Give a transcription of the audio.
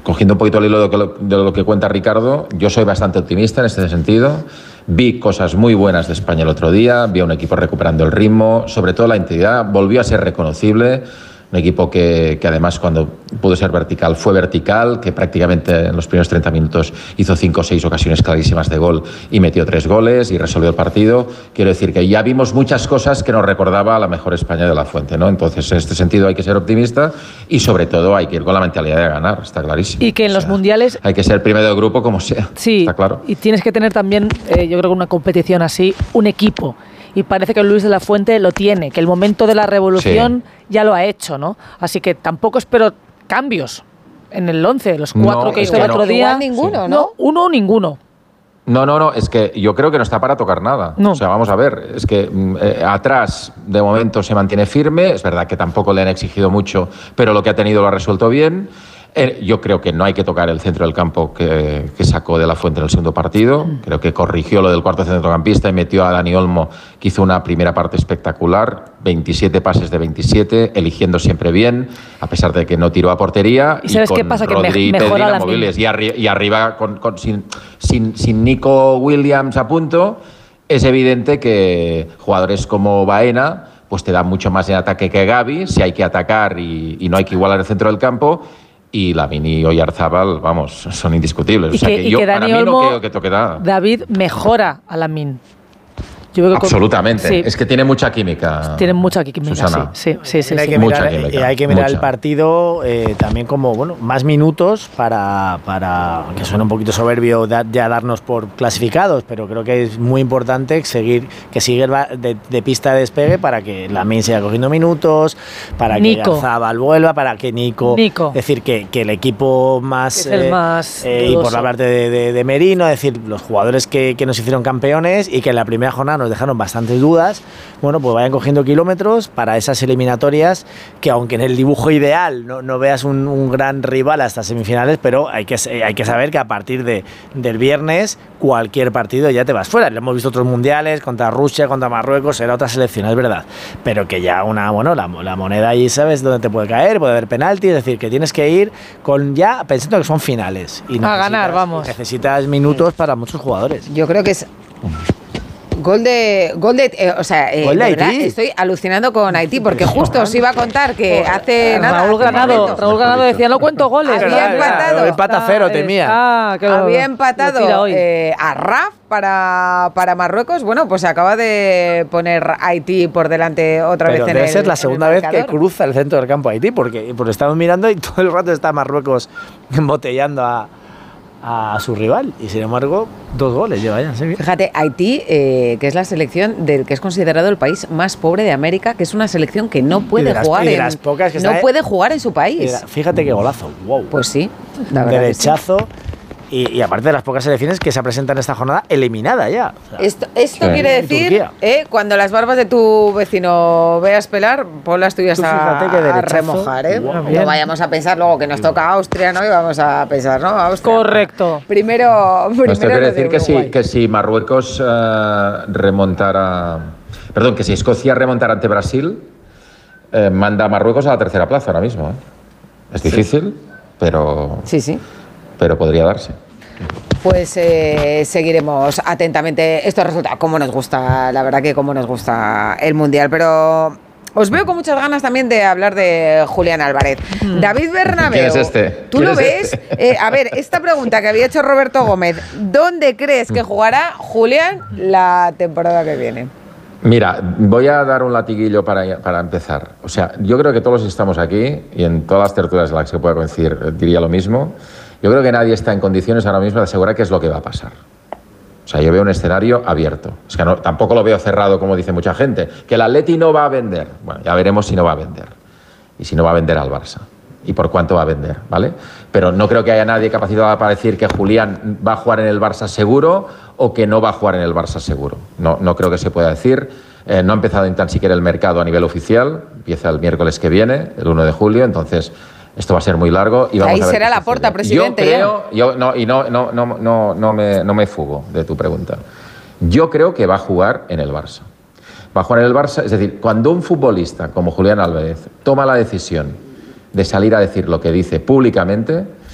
cogiendo un poquito el hilo de lo que cuenta Ricardo, yo soy bastante optimista en este sentido. Vi cosas muy buenas de España el otro día, vi a un equipo recuperando el ritmo, sobre todo la intensidad, volvió a ser reconocible. Un equipo que además cuando pudo ser vertical fue vertical, que prácticamente en los primeros 30 minutos hizo 5 o 6 ocasiones clarísimas de gol y metió 3 goles y resolvió el partido. Quiero decir que ya vimos muchas cosas que nos recordaba a la mejor España de La Fuente, ¿no? Entonces, en este sentido hay que ser optimista y sobre todo hay que ir con la mentalidad de ganar, está clarísimo. Y que en los mundiales... Hay que ser primero de grupo como sea, sí, está claro. Y tienes que tener también, yo creo que una competición así, un equipo. Y parece que Luis de la Fuente lo tiene, que el momento de la revolución ya lo ha hecho, ¿no? Así que tampoco espero cambios en el 11, los 4 que hizo el otro día. Igual ninguno, ¿no? Uno o ninguno. No, es que yo creo que no está para tocar nada. No. O sea, vamos a ver, es que atrás de momento se mantiene firme, es verdad que tampoco le han exigido mucho, pero lo que ha tenido lo ha resuelto bien. Yo creo que no hay que tocar el centro del campo que sacó de la Fuente en el segundo partido. Creo que corrigió lo del cuarto centrocampista y metió a Dani Olmo, que hizo una primera parte espectacular. 27 pases de 27, eligiendo siempre bien, a pesar de que no tiró a portería. ¿Y sabes qué pasa? Rodri Que mejora las móviles y arriba sin Nico Williams a punto, es evidente que jugadores como Baena pues te dan mucho más en ataque que Gavi, si hay que atacar y no hay que igualar el centro del campo. Y Lamine y Oyarzábal, vamos, son indiscutibles. Para mí no creo que toque nada. David mejora a Lamine. Absolutamente. Sí. Es que tiene mucha química. Tiene mucha química, Susana. Sí. Hay que mirar el partido también como, bueno, más minutos para que suena un poquito soberbio ya darnos por clasificados, pero creo que es muy importante que siga de pista de despegue para que Lamine siga cogiendo minutos, para que Oyarzábal vuelva, para que Nico. Es decir, que el equipo más... Es el más y por hablarte de Merino, es decir, los jugadores que nos hicieron campeones y que en la primera jornada nos dejaron bastantes dudas, bueno, pues vayan cogiendo kilómetros para esas eliminatorias que aunque en el dibujo ideal no veas un gran rival hasta semifinales, pero hay que saber que a partir del viernes cualquier partido ya te vas fuera. Lo hemos visto otros mundiales, contra Rusia, contra Marruecos, era otra selección, es verdad, pero que ya la moneda ahí sabes dónde te puede caer, puede haber penalti, es decir, que tienes que ir pensando que son finales y a ganar, vamos. Necesitas minutos para muchos jugadores. Yo creo que es Gol de verdad, estoy alucinando con Haití, porque justo os iba a contar que hace nada... Raúl Ganado decía, no cuento goles. Había empatado. Empata cero, temía. Había empatado a Raf para Marruecos. Bueno, pues acaba de poner Haití por delante otra vez en el... Debe ser la segunda vez que cruza el centro del campo Haití, porque estamos mirando y todo el rato está Marruecos embotellando a su rival, y sin embargo 2 goles lleva ya. ¿Sí? Fíjate, Haití, que es la selección del que es considerado el país más pobre de América, que es una selección que no puede jugar en su país. Fíjate qué golazo, wow. Pues sí, la verdad. Derechazo. Y aparte de las pocas selecciones que se presentan en esta jornada, eliminada ya. O sea, esto quiere decir, cuando las barbas de tu vecino veas pelar, pon las tuyas a remojar. Wow. No vayamos a pensar luego que nos toca Austria, ¿no? Y vamos a pensar, ¿no? Austria. Correcto. Primero quiere decir que si Marruecos que si Escocia remontara ante Brasil, manda a Marruecos a la tercera plaza ahora mismo. Es difícil, pero... Sí. Pero podría darse. Pues seguiremos atentamente estos resultados. Como nos gusta, la verdad que como nos gusta el Mundial. Pero os veo con muchas ganas también de hablar de Julián Álvarez. David Bernabéu. ¿Quién es este? ¿Tú lo ves? A ver, esta pregunta que había hecho Roberto Gómez. ¿Dónde crees que jugará Julián la temporada que viene? Mira, voy a dar un latiguillo para empezar. O sea, yo creo que todos los que estamos aquí, y en todas las tertulias en las que se pueda coincidir, diría lo mismo. Yo creo que nadie está en condiciones ahora mismo de asegurar qué es lo que va a pasar. O sea, yo veo un escenario abierto. Es que tampoco lo veo cerrado, como dice mucha gente. Que el Atleti no va a vender. Bueno, ya veremos si no va a vender. Y si no va a vender al Barça. Y por cuánto va a vender, ¿vale? Pero no creo que haya nadie capacitado para decir que Julián va a jugar en el Barça seguro o que no va a jugar en el Barça seguro. No creo que se pueda decir. No ha empezado ni tan siquiera el mercado a nivel oficial. Empieza el miércoles que viene, el 1 de julio. Entonces... esto va a ser muy largo y vamos ahí a ver. Ahí será Laporta, presidente. No me fugo de tu pregunta. Yo creo que va a jugar en el Barça. Va a jugar en el Barça, es decir, cuando un futbolista como Julián Álvarez toma la decisión de salir a decir lo que dice públicamente,